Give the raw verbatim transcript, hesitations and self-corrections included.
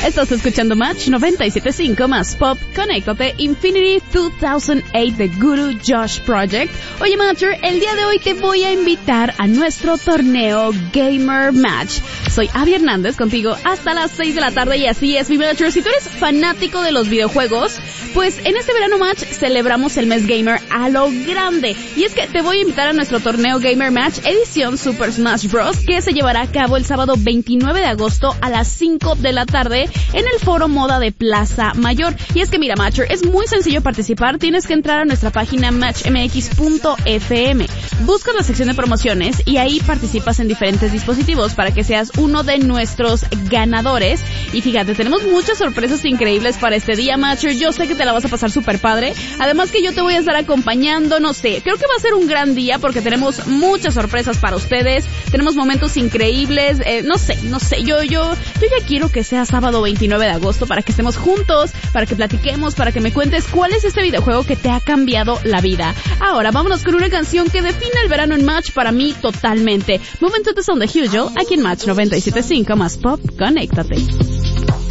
Estás escuchando Match noventa y siete punto cinco más Pop. Conéctate, Infinity dos mil ocho de Guru Josh Project. Oye, Matcher, el día de hoy te voy a invitar a nuestro torneo Gamer Match. Soy Abby Hernández, contigo hasta las seis de la tarde, y así es, mi Matcher. Si tú eres fanático de los videojuegos, pues en este verano Match celebramos el mes gamer a lo grande. Y es que te voy a invitar a nuestro torneo Gamer Match edición Super Smash Bros. Que se llevará a cabo el sábado veintinueve de agosto a las cinco de la tarde en el Foro Moda de Plaza Mayor. Y es que mira, Matcher, es muy sencillo participar. Tienes que entrar a nuestra página match m x punto f m. Buscas la sección de promociones y ahí participas en diferentes dispositivos para que seas uno de nuestros ganadores. Y fíjate, tenemos muchas sorpresas increíbles para este día, Matcher. Yo sé que te la vas a pasar súper padre. Además que yo te voy a estar acompañando, no sé, creo que va a ser un gran día porque tenemos muchas sorpresas para ustedes. Tenemos momentos increíbles, eh, no sé, no sé, yo, yo, yo ya quiero que sea sábado veintinueve de agosto para que estemos juntos, para que platiquemos, para que me cuentes cuál es este videojuego que te ha cambiado la vida. Ahora, vámonos con una canción que define el verano en Match para mí totalmente. Moving to the Sound de Hugo, aquí en Match noventa y siete punto cinco más Pop. Conéctate.